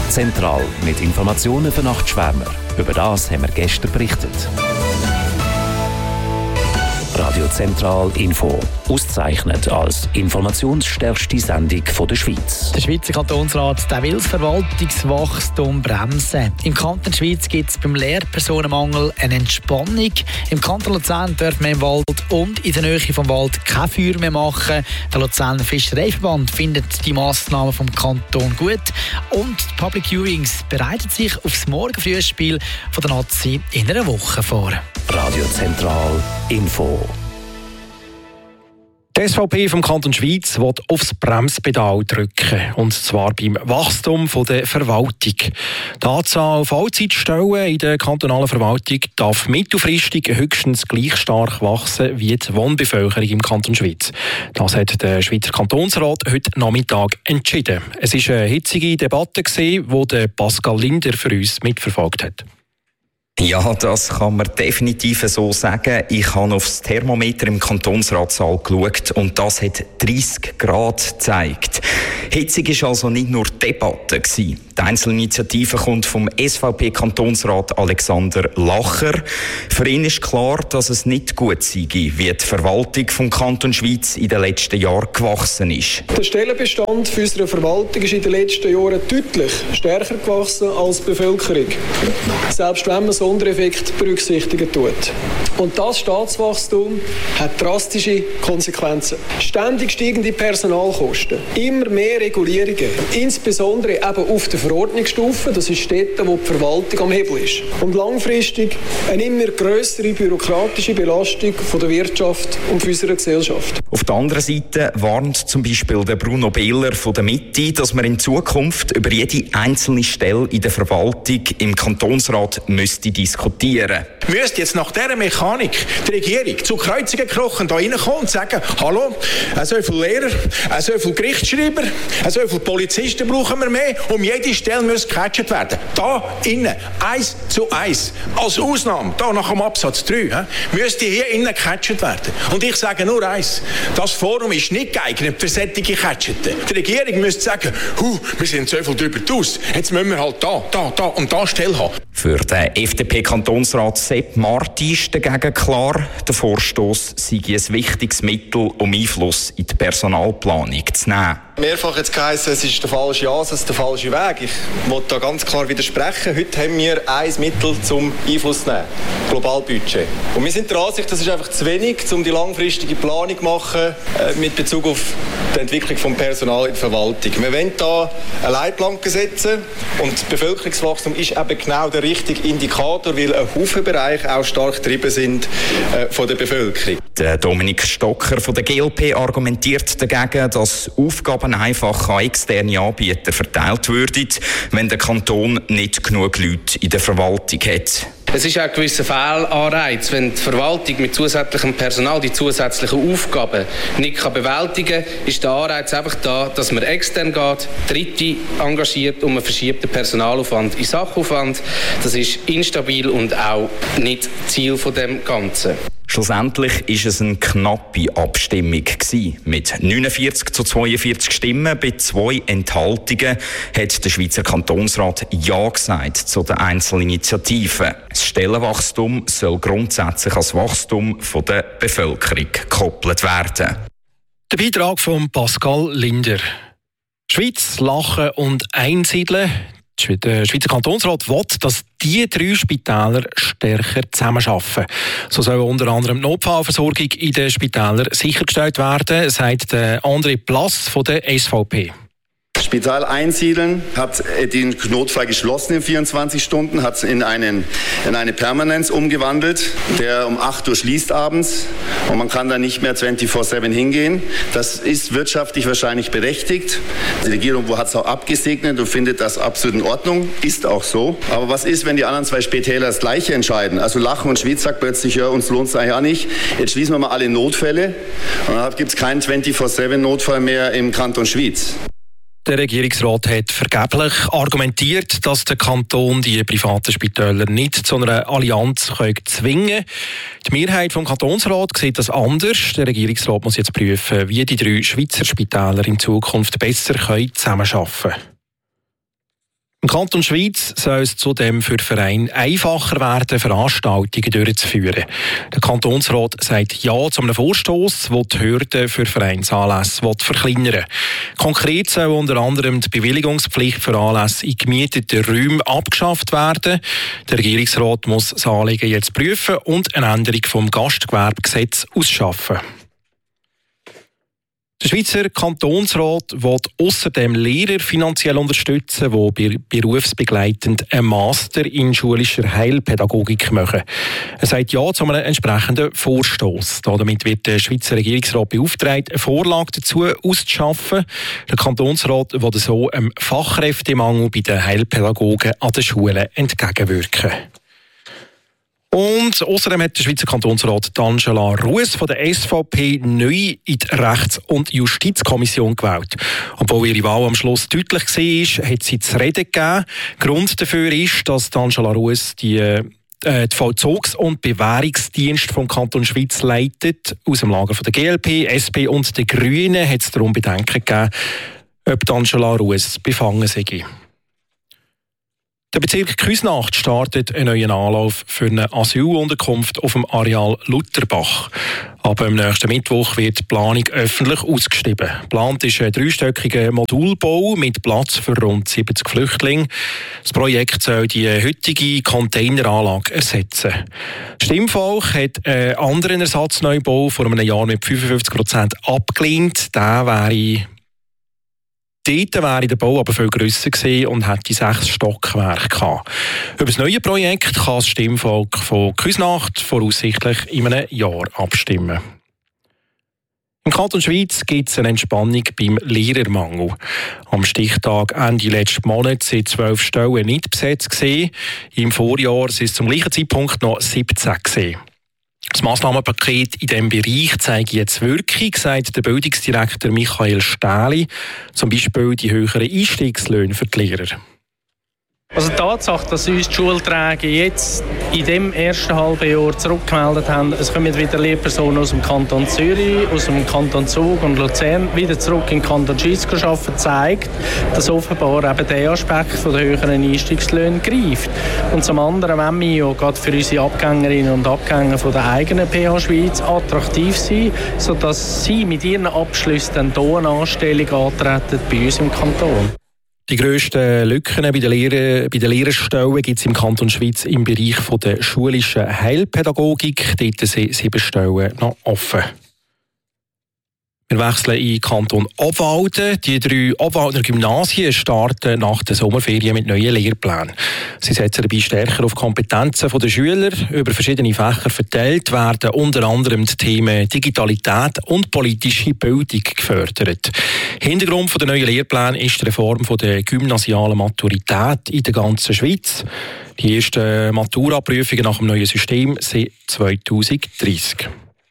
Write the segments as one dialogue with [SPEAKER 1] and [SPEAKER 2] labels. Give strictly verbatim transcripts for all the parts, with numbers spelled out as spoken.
[SPEAKER 1] Zentral mit Informationen für Nachtschwärmer. Über das haben wir gestern berichtet. Radio Zentral Info. Ausgezeichnet als informationsstärkste Sendung der Schweiz.
[SPEAKER 2] Der Schweizer Kantonsrat der will das Verwaltungswachstum bremsen. Im Kanton Schweiz gibt es beim Lehrpersonenmangel eine Entspannung. Im Kanton Luzern darf man im Wald und in der Nähe vom Wald kein Feuer mehr machen. Der Luzerner Fischereiverband findet die Massnahmen vom Kanton gut. Und die Public Viewings bereiten sich auf das Morgenfrühspiel von der Nazi in einer Woche vor.
[SPEAKER 1] Radio Zentral Info.
[SPEAKER 3] Die S V P vom Kanton Schweiz will aufs Bremspedal drücken, und zwar beim Wachstum der Verwaltung. Die Anzahl Vollzeitstellen in der kantonalen Verwaltung darf mittelfristig höchstens gleich stark wachsen wie die Wohnbevölkerung im Kanton Schweiz. Das hat der Schweizer Kantonsrat heute Nachmittag entschieden. Es war eine hitzige Debatte, die Pascal Linder für uns mitverfolgt hat.
[SPEAKER 4] Ja, das kann man definitiv so sagen. Ich habe aufs Thermometer im Kantonsratssaal geschaut und das hat dreissig Grad gezeigt. Hitzig war also nicht nur die Debatte. Die Einzelinitiative kommt vom S V P-Kantonsrat Alexander Lacher. Für ihn ist klar, dass es nicht gut sei, wie die Verwaltung vom Kanton Schweiz in den letzten Jahren gewachsen ist.
[SPEAKER 5] Der Stellenbestand für unsere Verwaltung ist in den letzten Jahren deutlich stärker gewachsen als die Bevölkerung. Selbst wenn man Sondereffekt berücksichtigen tut. Und das Staatswachstum hat drastische Konsequenzen. Ständig steigende Personalkosten, immer mehr Regulierungen, insbesondere eben auf der Verordnungsstufe, das ist dort, wo die Verwaltung am Hebel ist. Und langfristig eine immer grössere bürokratische Belastung von der Wirtschaft und unserer Gesellschaft.
[SPEAKER 4] Auf der anderen Seite warnt zum Beispiel der Bruno Behler von der Mitte, dass man in Zukunft über jede einzelne Stelle in der Verwaltung im Kantonsrat müsste diskutieren.
[SPEAKER 6] Müsste jetzt nach dieser Mechanik die Regierung zu Kreuzungen krochen da reinkommen und sagen, hallo, so viele Lehrer, so viele Gerichtsschreiber, so viele Polizisten brauchen wir mehr, um jede Stelle muss gecatcht werden. Da innen, eins zu eins, als Ausnahme, da nach dem Absatz drei, he, müsste hier innen gecatcht werden. Und ich sage nur eins, das Forum ist nicht geeignet für solche Catcheten. Die Regierung müsste sagen, huh, wir sind so viel drüber draus, jetzt müssen wir halt da, da, da und da Stelle haben.
[SPEAKER 4] Für den F D P-Kantonsrat Sepp Marti ist dagegen klar, der Vorstoss sei ein wichtiges Mittel, um Einfluss in die Personalplanung zu nehmen.
[SPEAKER 7] Mehrfach jetzt geheißen, es ist der falsche Ansatz, der falsche Weg. Ich will da ganz klar widersprechen. Heute haben wir ein Mittel zum Einfluss zu nehmen. Globalbudget. Und wir sind der Ansicht, das ist einfach zu wenig, um die langfristige Planung zu machen äh, mit Bezug auf die Entwicklung des Personals in der Verwaltung. Wir wollen da eine Leitplanke setzen und das Bevölkerungswachstum ist eben genau der richtige Indikator, weil ein Haufen Bereiche auch stark getrieben sind äh, von der Bevölkerung.
[SPEAKER 4] Der Dominik Stocker von der G L P argumentiert dagegen, dass Aufgaben einfach an externe Anbieter verteilt würden, wenn der Kanton nicht genug Leute in der Verwaltung hat.
[SPEAKER 8] Es ist auch ein gewisser Fehlanreiz, wenn die Verwaltung mit zusätzlichem Personal die zusätzlichen Aufgaben nicht kann bewältigen kann, ist der Anreiz einfach da, dass man extern geht, Dritte engagiert und man verschiebt den Personalaufwand in Sachaufwand. Das ist instabil und auch nicht Ziel von dem Ganzen.
[SPEAKER 4] Schlussendlich war es eine knappe Abstimmung gewesen. Mit neunundvierzig zu zweiundvierzig Stimmen bei zwei Enthaltungen hat der Schweizer Kantonsrat Ja gesagt zu den Einzelinitiativen. Das Stellenwachstum soll grundsätzlich als Wachstum von der Bevölkerung gekoppelt werden.
[SPEAKER 3] Der Beitrag von Pascal Linder. Schweiz, Lachen und Einsiedeln. Der Schweizer Kantonsrat will, dass diese drei Spitäler stärker zusammenarbeiten. So soll unter anderem die Notfallversorgung in den Spitälern sichergestellt werden, sagt André Plass von der S V P.
[SPEAKER 9] Spital einsiedeln, hat den Notfall geschlossen in vierundzwanzig Stunden, hat es in, einen, in eine Permanenz umgewandelt, der um acht Uhr schließt abends und man kann dann nicht mehr vierundzwanzig sieben hingehen. Das ist wirtschaftlich wahrscheinlich berechtigt. Die Regierung hat es auch abgesegnet und findet das absolut in Ordnung, ist auch so. Aber was ist, wenn die anderen zwei Spitäler das Gleiche entscheiden? Also Lachen und Schwyz sagt plötzlich, ja, uns lohnt es eigentlich auch nicht. Jetzt schließen wir mal alle Notfälle und dann gibt es keinen vierundzwanzig sieben Notfall mehr im Kanton Schwyz.
[SPEAKER 3] Der Regierungsrat hat vergeblich argumentiert, dass der Kanton die privaten Spitäler nicht zu einer Allianz zwingen kann. Die Mehrheit vom Kantonsrat sieht das anders. Der Regierungsrat muss jetzt prüfen, wie die drei Schweizer Spitäler in Zukunft besser zusammenarbeiten können. Im Kanton Schwyz soll es zudem für Vereine einfacher werden, Veranstaltungen durchzuführen. Der Kantonsrat sagt Ja zu einem Vorstoss, der die Hürden für Vereinsanlässe verkleinern will. Konkret soll unter anderem die Bewilligungspflicht für Anlässe in gemieteten Räumen abgeschafft werden. Der Regierungsrat muss das Anliegen jetzt prüfen und eine Änderung vom Gastgewerbegesetz ausschaffen. Der Schweizer Kantonsrat will ausserdem Lehrer finanziell unterstützen, die berufsbegleitend einen Master in schulischer Heilpädagogik machen. Er sagt Ja zu einem entsprechenden Vorstoss. Damit wird der Schweizer Regierungsrat beauftragt, eine Vorlage dazu auszuschaffen. Der Kantonsrat will so einem Fachkräftemangel bei den Heilpädagogen an den Schulen entgegenwirken. Und außerdem hat der Schweizer Kantonsrat Angela Rues von der S V P neu in die Rechts- und Justizkommission gewählt. Obwohl ihre Wahl am Schluss deutlich war, hat sie zu reden gegeben. Grund dafür ist, dass Angela Rues die äh, die Vollzugs- und Bewährungsdienst vom Kanton Schweiz leitet. Aus dem Lager von der G L P, S P und den Grünen hat es darum Bedenken gegeben, ob Angela Rues befangen sei. Der Bezirk Küsnacht startet einen neuen Anlauf für eine Asylunterkunft auf dem Areal Lutherbach. Aber am nächsten Mittwoch wird die Planung öffentlich ausgeschrieben. Geplant ist ein dreistöckiger Modulbau mit Platz für rund siebzig Flüchtlinge. Das Projekt soll die heutige Containeranlage ersetzen. Das Stimmvolk hat einen anderen Ersatzneubau vor einem Jahr mit fünfundfünfzig Prozent abgelehnt. Der wäre Dort wäre der Bau aber viel grösser gewesen und hätte sechs Stockwerke gehabt. Über das neue Projekt kann das Stimmvolk von Küsnacht voraussichtlich in einem Jahr abstimmen. Im Kanton Schweiz gibt es eine Entspannung beim Lehrermangel. Am Stichtag Ende letzten Monat sind zwölf Stellen nicht besetzt gewesen. Im Vorjahr sind es zum gleichen Zeitpunkt noch siebzehn gewesen. Das Massnahmenpaket in diesem Bereich zeigt jetzt Wirkung, sagt der Bildungsdirektor Michael Stähli. Zum Beispiel die höheren Einstiegslöhne für die Lehrer.
[SPEAKER 10] Also die Tatsache, dass uns die Schulträger jetzt in dem ersten halben Jahr zurückgemeldet haben, es kommen wieder Lehrpersonen aus dem Kanton Zürich, aus dem Kanton Zug und Luzern wieder zurück in den Kanton Schweiz arbeiten, zeigt, dass offenbar eben der Aspekt von der höheren Einstiegslöhne greift. Und zum anderen, wenn wir ja gerade für unsere Abgängerinnen und Abgänger von der eigenen P H Schweiz attraktiv sind, sodass sie mit ihren Abschlüssen dann hier eine Anstellung antreten bei uns im Kanton.
[SPEAKER 3] Die grössten Lücken bei den, Lehrer, bei den Lehrerstellen gibt es im Kanton Schweiz im Bereich der schulischen Heilpädagogik. Dort sind sieben Stellen noch offen. Wir wechseln in den Kanton Obwalden. Die drei Obwalder Gymnasien starten nach den Sommerferien mit neuen Lehrplänen. Sie setzen dabei stärker auf Kompetenzen der Schüler. Über verschiedene Fächer verteilt werden unter anderem die Themen Digitalität und politische Bildung gefördert. Hintergrund der neuen Lehrpläne ist die Reform der gymnasialen Maturität in der ganzen Schweiz. Die ersten Maturaprüfungen nach dem neuen System sind zwanzig dreißig.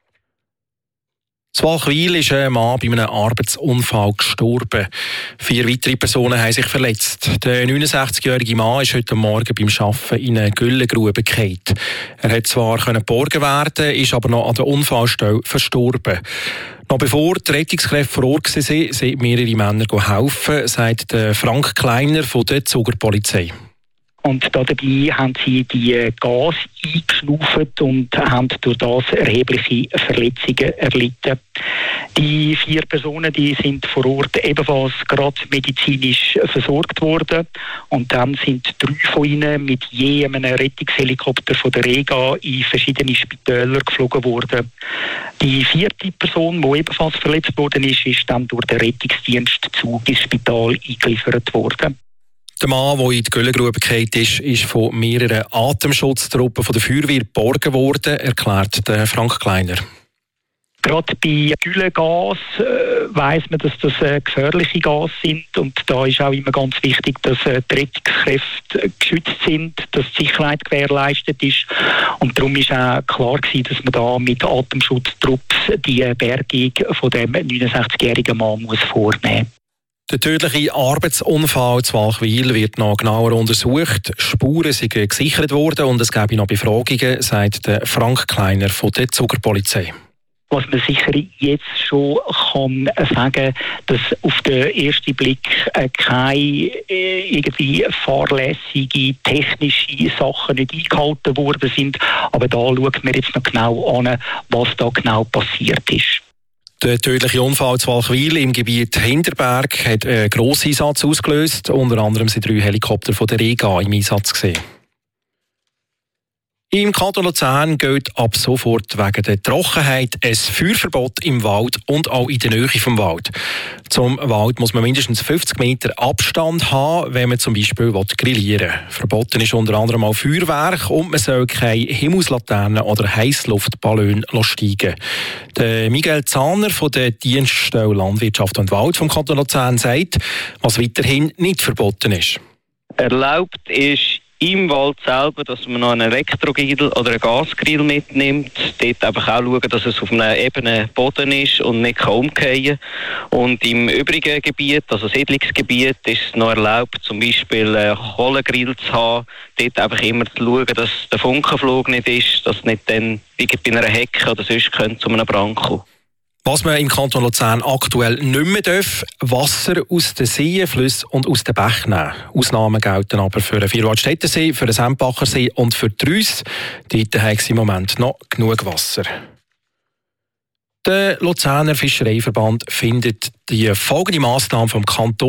[SPEAKER 3] In Walchwil ist ein Mann bei einem Arbeitsunfall gestorben. Vier weitere Personen haben sich verletzt. Der neunundsechzigjährige Mann ist heute Morgen beim Arbeiten in eine Güllengrube gefallen. Er hat zwar geborgen werden, ist aber noch an der Unfallstelle verstorben. Noch bevor die Rettungskräfte vor Ort waren, sind mehrere Männer helfen, sagt Frank Kleiner von der Zuger Polizei.
[SPEAKER 11] Und dabei haben sie die Gas eingeschnauft und haben durch das erhebliche Verletzungen erlitten. Die vier Personen die sind vor Ort ebenfalls gerade medizinisch versorgt worden. Und dann sind drei von ihnen mit je einem Rettungshelikopter von der Rega in verschiedene Spitäler geflogen worden. Die vierte Person, die ebenfalls verletzt worden ist, ist dann durch den Rettungsdienst Zug ins Spital eingeliefert worden.
[SPEAKER 3] Der Mann, der in die Güllengrube gefallen ist, ist von mehreren Atemschutztruppen von der Feuerwehr geborgen worden, erklärt Frank Kleiner.
[SPEAKER 11] Gerade bei Güllengas äh, weiss man, dass das äh, gefährliche Gas sind und da ist auch immer ganz wichtig, dass äh, die Rettungskräfte äh, geschützt sind, dass die Sicherheit gewährleistet ist und darum ist auch klar gewesen, dass man da mit Atemschutztrupps die äh, Bergung von dem neunundsechzigjährigen Mann muss vornehmen.
[SPEAKER 3] Der tödliche Arbeitsunfall zu Walchwil wird noch genauer untersucht. Spuren sind gesichert worden und es gäbe noch Befragungen, sagt Frank Kleiner von der Zuger Polizei.
[SPEAKER 11] Was man sicher jetzt schon kann sagen, dass auf den ersten Blick äh, keine äh, irgendwie fahrlässige technische Sachen nicht eingehalten worden sind. Aber da schaut man jetzt noch genau an, was da genau passiert ist.
[SPEAKER 3] Der tödliche Unfall zu Walchwil im Gebiet Hinterberg hat einen grossen Einsatz ausgelöst. Unter anderem sind drei Helikopter von der Rega im Einsatz gesehen. Im Kanton Luzern gilt ab sofort wegen der Trockenheit ein Feuerverbot im Wald und auch in der Nähe vom Wald. Zum Wald muss man mindestens fünfzig Meter Abstand haben, wenn man zum Beispiel grillieren will. Verboten ist unter anderem auch Feuerwerk und man soll keine Himmelslaternen oder Heissluftballone steigen. Der Miguel Zahner von der Dienststelle Landwirtschaft und Wald vom Kanton Luzern sagt, was weiterhin nicht verboten ist.
[SPEAKER 12] Erlaubt ist im Wald selber, dass man noch einen Elektrogrill oder einen Gasgrill mitnimmt. Dort einfach auch schauen, dass es auf einem ebenen Boden ist und nicht umfallen kann. Und im übrigen Gebiet, also Siedlungsgebiet, ist es noch erlaubt, zum Beispiel einen Kohlengrill zu haben. Dort einfach immer zu schauen, dass der Funkenflug nicht ist, dass nicht dann bei einer Hecke oder sonst könnte zu einem Brand kommen.
[SPEAKER 3] Was man im Kanton Luzern aktuell nicht mehr darf, Wasser aus den Seen, Flüssen und aus den Bächen nehmen. Ausnahmen gelten aber für den Vierwaldstättersee, für den Sempachersee und für die Reuss. Dort haben sie im Moment noch genug Wasser. Der Luzerner Fischereiverband findet die folgende Massnahme vom Kanton